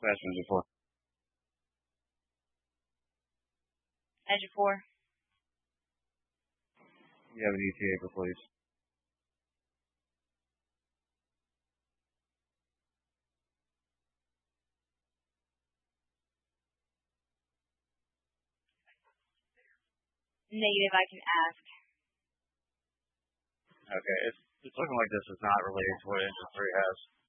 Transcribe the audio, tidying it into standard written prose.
Engine 4. Engine 4. You have an ETA for please. Negative, I can ask. Okay, it's looking like this is not related to what Engine 3 has.